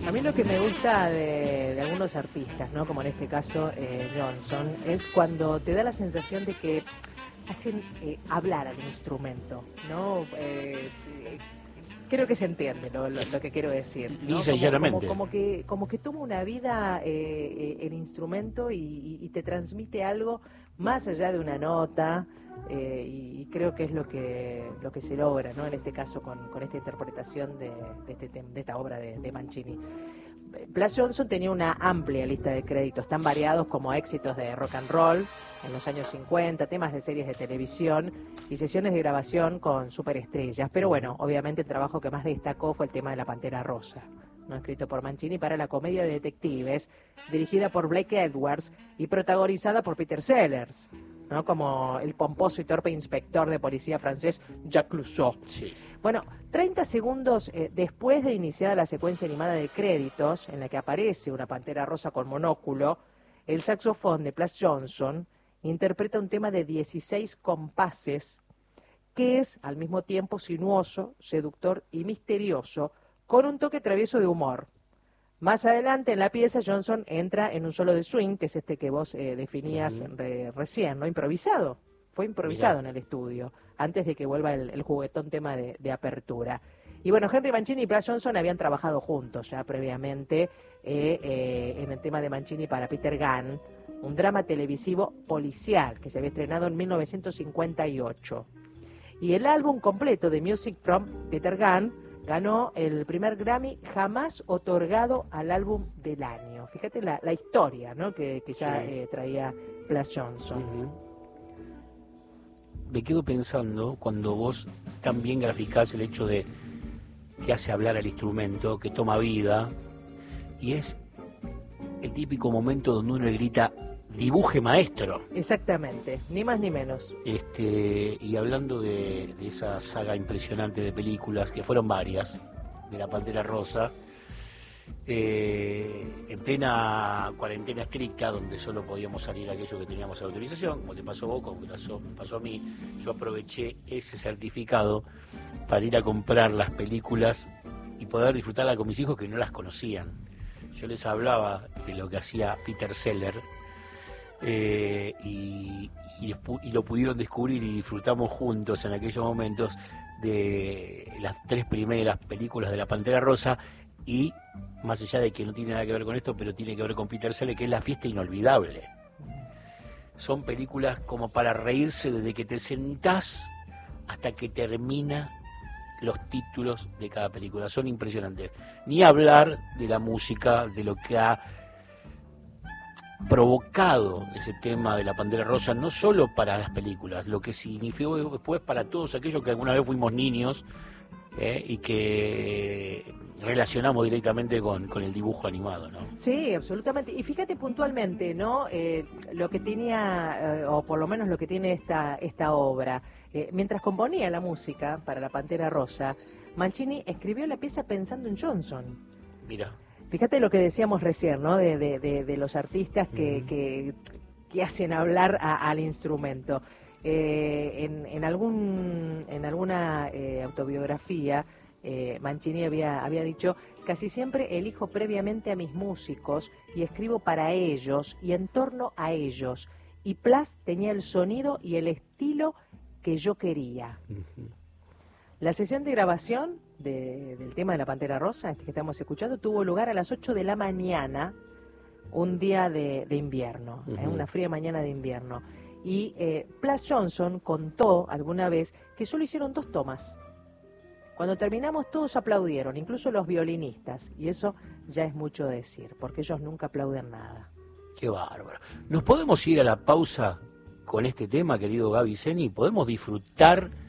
A mí lo que me gusta de algunos artistas, ¿no? Como en este caso Johnson, es cuando te da la sensación de que hacen hablar al instrumento, ¿no? Creo que se entiende lo que quiero decir, ¿no? Lisa y llanamente. Como que toma una vida el instrumento y te transmite algo más allá de una nota, y creo que es lo que se logra, ¿no? En este caso con esta interpretación de esta obra de Mancini. Blas Johnson tenía una amplia lista de créditos, tan variados como éxitos de rock and roll en los años 50, temas de series de televisión y sesiones de grabación con superestrellas. Pero bueno, obviamente el trabajo que más destacó fue el tema de La Pantera Rosa, ¿no? Escrito por Mancini para la comedia de detectives, dirigida por Blake Edwards y protagonizada por Peter Sellers, ¿no? Como el pomposo y torpe inspector de policía francés Jacques Clouseau. Sí. Bueno, 30 segundos después de iniciada la secuencia animada de créditos, en la que aparece una pantera rosa con monóculo, el saxofón de Blas Johnson interpreta un tema de 16 compases, que es al mismo tiempo sinuoso, seductor y misterioso, con un toque travieso de humor. Más adelante en la pieza, Johnson entra en un solo de swing, que es este que vos definías recién, ¿no? Improvisado. Fue improvisado en el estudio, antes de que vuelva el juguetón tema de apertura. Y bueno, Henry Mancini y Blas Johnson habían trabajado juntos ya previamente en el tema de Mancini para Peter Gunn, un drama televisivo policial que se había estrenado en 1958. Y el álbum completo de Music from Peter Gunn ganó el primer Grammy jamás otorgado al álbum del año. Fíjate la historia, ¿no? que ya traía Blas Johnson. Me quedo pensando cuando vos también graficás el hecho de que hace hablar al instrumento, que toma vida, y es el típico momento donde uno le grita dibuje maestro. Exactamente, ni más ni menos. Y hablando de esa saga impresionante de películas, que fueron varias, de La Pantera Rosa, en plena cuarentena estricta, donde solo podíamos salir aquello que teníamos autorización, como te pasó a vos, como me pasó a mí, yo aproveché ese certificado para ir a comprar las películas y poder disfrutarlas con mis hijos que no las conocían. Yo les hablaba de lo que hacía Peter Sellers, y lo pudieron descubrir y disfrutamos juntos en aquellos momentos de las 3 primeras películas de La Pantera Rosa, y más allá de que no tiene nada que ver con esto, pero tiene que ver con Peter Sellers, que es La Fiesta Inolvidable. Son películas como para reírse desde que te sentás hasta que termina los títulos de cada película. Son impresionantes. Ni hablar de la música, de lo que ha provocado ese tema de La Pantera Rosa, no solo para las películas, lo que significó después para todos aquellos que alguna vez fuimos niños, y que relacionamos directamente con el dibujo animado, ¿no? Sí, absolutamente. Y fíjate puntualmente, ¿no? Lo que tenía, o por lo menos lo que tiene esta obra. Mientras componía la música para La Pantera Rosa, Mancini escribió la pieza pensando en Johnson. Mira. Fíjate lo que decíamos recién, ¿no? De los artistas que hacen hablar al instrumento. En alguna autobiografía, Mancini había dicho: casi siempre elijo previamente a mis músicos y escribo para ellos y en torno a ellos. Y Blas tenía el sonido y el estilo que yo quería. La sesión de grabación del tema de La Pantera Rosa, este que estamos escuchando, tuvo lugar a las 8 de la mañana, un día de invierno, una fría mañana de invierno. Y Blas Johnson contó alguna vez que solo hicieron 2 tomas. Cuando terminamos todos aplaudieron, incluso los violinistas, y eso ya es mucho decir, porque ellos nunca aplauden nada. Qué bárbaro. ¿Nos podemos ir a la pausa con este tema, querido Gaby Zeni? ¿Podemos disfrutar